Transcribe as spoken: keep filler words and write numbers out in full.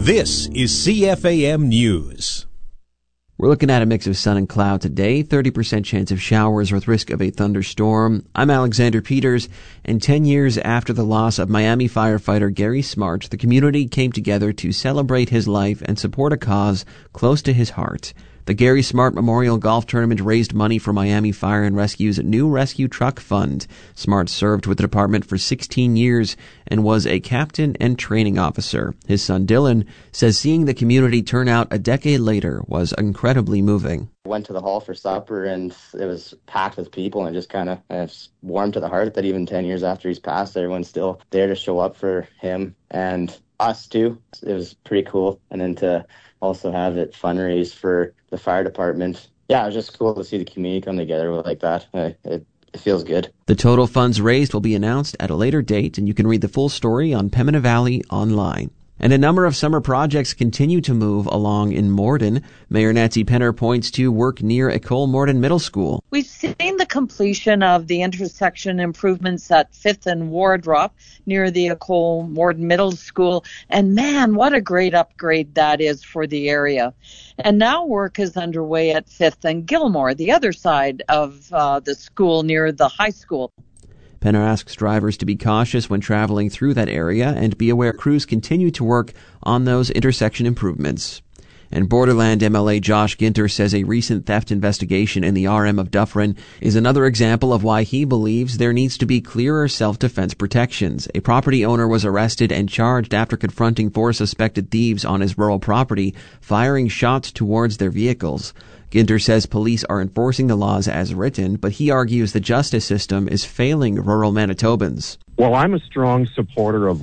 This is C F A M News. We're looking at a mix of sun and cloud today, thirty percent chance of showers with risk of a thunderstorm. I'm Alexander Peters, and ten years after the loss of Miami firefighter Gary Smart, the community came together to celebrate his life and support a cause close to his heart. The Gary Smart Memorial Golf Tournament raised money for Miami Fire and Rescue's new rescue truck fund. Smart served with the department for sixteen years and was a captain and training officer. His son Dylan says seeing the community turn out a decade later was incredibly moving. Went to the hall for supper and it was packed with people, and just kind of it's warmed to the heart that even ten years after he's passed, everyone's still there to show up for him and us too. It was pretty cool. And then to also have it fundraise for the fire department. Yeah, it was just cool to see the community come together like that. It, it, it feels good. The total funds raised will be announced at a later date, and you can read the full story on Pembina Valley online. And a number of summer projects continue to move along in Morden. Mayor Nancy Penner points to work near École Morden Middle School. We've seen the completion of the intersection improvements at fifth and Wardrop near the École Morden Middle School. And man, what a great upgrade that is for the area. And now work is underway at fifth and Gilmore, the other side of uh, the school near the high school. Penner asks drivers to be cautious when traveling through that area and be aware crews continue to work on those intersection improvements. And Borderland M L A Josh Ginter says a recent theft investigation in the R M of Dufferin is another example of why he believes there needs to be clearer self-defense protections. A property owner was arrested and charged after confronting four suspected thieves on his rural property, firing shots towards their vehicles. Ginter says police are enforcing the laws as written, but he argues the justice system is failing rural Manitobans. Well, I'm a strong supporter of